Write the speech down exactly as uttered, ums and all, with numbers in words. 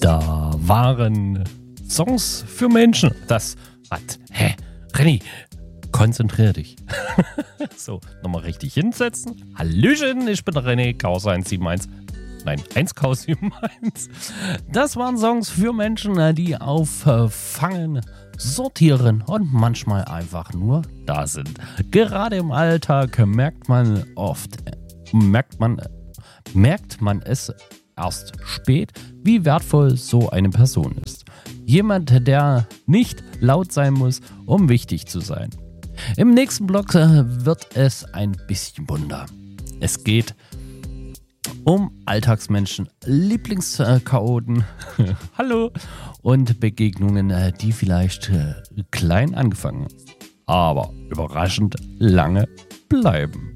Da waren Songs für Menschen. Das, was? Hä? Renny, konzentrier dich. So, nochmal richtig hinsetzen. Hallöchen, ich bin der René, Chaos eins sieben eins. Nein, eins Chaos sieben eins. Das waren Songs für Menschen, die auffangen, sortieren und manchmal einfach nur da sind. Gerade im Alltag merkt man oft, merkt man, merkt man es erst spät, wie wertvoll so eine Person ist. Jemand, der nicht laut sein muss, um wichtig zu sein. Im nächsten Blog wird es ein bisschen bunter. Es geht um Alltagsmenschen, Lieblingschaoten, hallo, und Begegnungen, die vielleicht klein angefangen, aber überraschend lange bleiben.